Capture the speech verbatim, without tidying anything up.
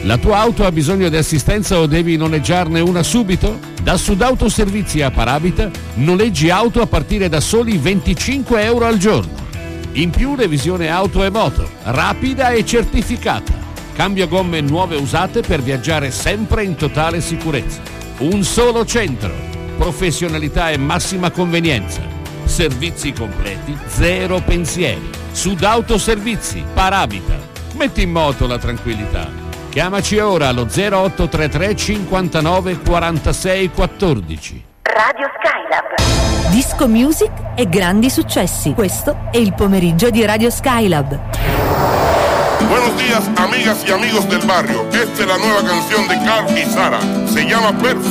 La tua auto ha bisogno di assistenza o devi noleggiarne una subito? Da Sudauto Servizi a Paravita noleggi auto a partire da soli venticinque euro al giorno. In più revisione auto e moto, rapida e certificata. Cambio gomme nuove usate per viaggiare sempre in totale sicurezza. Un solo centro, professionalità e massima convenienza. Servizi completi, zero pensieri. Sudauto Servizi, Paravita. Metti in moto la tranquillità. Chiamaci ora allo zero otto tre tre cinquantanove quarantasei quattordici. Radio Skylab. Disco music e grandi successi. Questo è il pomeriggio di Radio Skylab. Buenos días, amigas y amigos del barrio. Esta es la nueva canción de Carl y Sara. Se llama Perfect.